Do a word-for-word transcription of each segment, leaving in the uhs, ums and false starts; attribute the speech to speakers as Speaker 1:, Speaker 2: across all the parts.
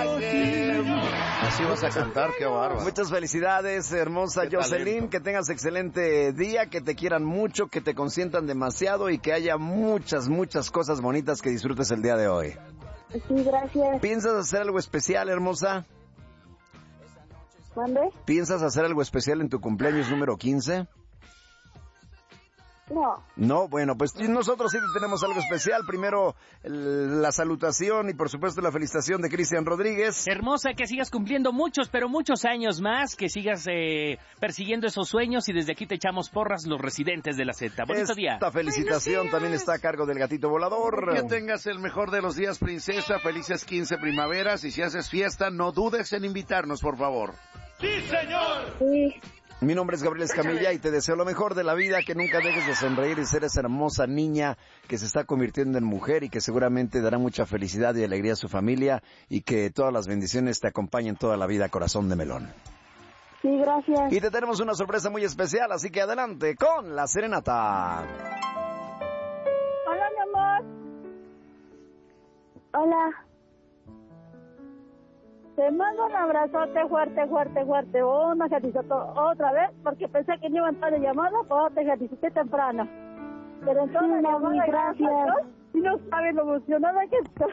Speaker 1: Así vas a cantar, qué bárbaro.
Speaker 2: Muchas felicidades, hermosa Jocelyn, que tengas excelente día, que te quieran mucho, que te consientan demasiado y que haya muchas, muchas cosas bonitas que disfrutes el día de hoy.
Speaker 3: Sí, gracias.
Speaker 2: ¿Piensas hacer algo especial, hermosa?
Speaker 3: ¿Mande?
Speaker 2: ¿Piensas hacer algo especial en tu cumpleaños número quince?
Speaker 3: No.
Speaker 2: No, bueno, pues nosotros sí tenemos algo especial. Primero, el, la salutación y por supuesto la felicitación de Cristian Rodríguez.
Speaker 4: Hermosa, que sigas cumpliendo muchos, pero muchos años más, que sigas eh, persiguiendo esos sueños y desde aquí te echamos porras los residentes de la Z. Bonito
Speaker 2: Esta
Speaker 4: día.
Speaker 2: Esta felicitación también está a cargo del gatito volador.
Speaker 1: Que tengas el mejor de los días, princesa. Felices quince primaveras y si haces fiesta, no dudes en invitarnos, por favor.
Speaker 5: ¡Sí, señor!
Speaker 3: Sí.
Speaker 2: Mi nombre es Gabriel Escamilla y te deseo lo mejor de la vida, que nunca dejes de sonreír y ser esa hermosa niña que se está convirtiendo en mujer y que seguramente dará mucha felicidad y alegría a su familia y que todas las bendiciones te acompañen toda la vida, corazón de melón.
Speaker 3: Sí, gracias.
Speaker 2: Y te tenemos una sorpresa muy especial, así que adelante con la serenata.
Speaker 3: Hola, mi amor. Hola. Te mando un abrazote fuerte, fuerte, fuerte. Una felicito otra vez, porque pensé que no iba a entrar de llamada, pues te felicité temprano. Pero entonces, sí, mami, gracias. Y no sabes lo emocionada que estoy.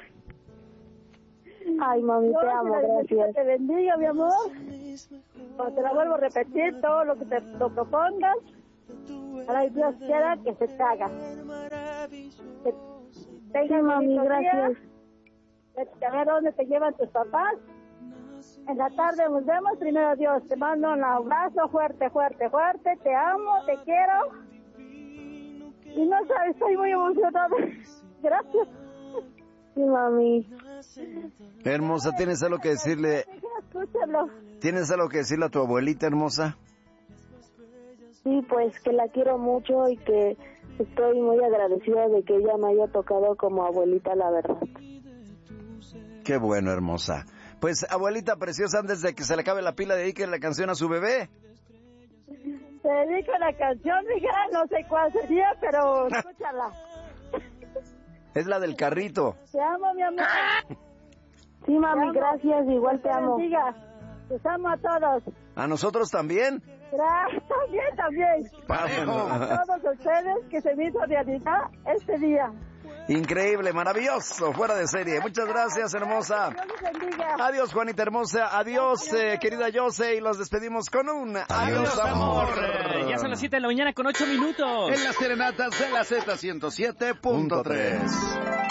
Speaker 3: Ay, mami, te amo, gracias. Te bendiga, mi amor. Pues te la vuelvo a repetir, todo lo que te lo propongas. Ahora Dios quiera que se te haga. Que tenga, sí, mami, gracias. A ver dónde te llevan tus papás. En la tarde nos vemos, primero Dios, te mando un abrazo fuerte, fuerte, fuerte, te amo, te quiero. Y no sabes, estoy muy emocionada. Gracias. Sí, mami.
Speaker 2: Hermosa, ¿tienes algo que decirle?
Speaker 3: Escúchalo.
Speaker 2: ¿Tienes algo que decirle a tu abuelita, hermosa?
Speaker 3: Sí, pues que la quiero mucho y que estoy muy agradecida de que ella me haya tocado como abuelita, la verdad.
Speaker 2: Qué bueno, hermosa. Pues, abuelita preciosa, antes de que se le acabe la pila, dedique la canción a su bebé.
Speaker 3: Te dedico la canción, hija, no sé cuál sería, pero escúchala.
Speaker 2: Es la del carrito.
Speaker 3: Te amo, mi amor. Sí, mami, gracias, igual te amo. Te amo a todos.
Speaker 2: ¿A nosotros también?
Speaker 3: Gracias, también, también.
Speaker 2: Parejo.
Speaker 3: A todos ustedes que se me hizo realidad este día.
Speaker 2: Increíble, maravilloso, fuera de serie. Muchas gracias, hermosa.
Speaker 3: Dios les bendiga.
Speaker 2: Adiós, Juanita hermosa. Adiós, eh, querida Yose. Y los despedimos con un adiós,
Speaker 4: adiós amor.
Speaker 2: amor.
Speaker 4: Eh, ya son las siete de la mañana con ocho minutos.
Speaker 1: En las serenatas de la Z ciento siete punto tres.